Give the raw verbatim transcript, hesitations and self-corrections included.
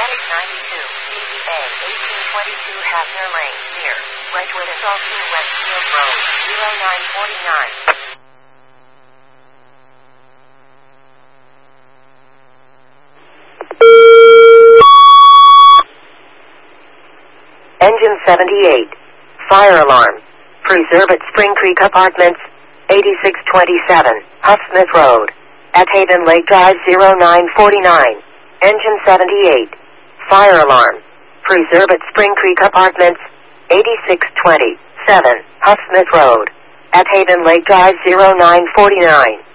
Atlantic ninety-two, D B A eighteen twenty-two Hafner Lane, near Wedgwood and Dalton Westfield Road, zero nine forty-nine. Engine seventy-eight. Fire alarm. Preserve at Spring Creek Apartments, eighty-six twenty-seven, Huffsmith Road. At Haven Lake Drive, zero nine forty-nine. Engine seventy-eight. Fire alarm. Preserve at Spring Creek Apartments, eighty-six twenty-seven, Huffsmith Road. At Haven Lake Drive, zero nine forty-nine.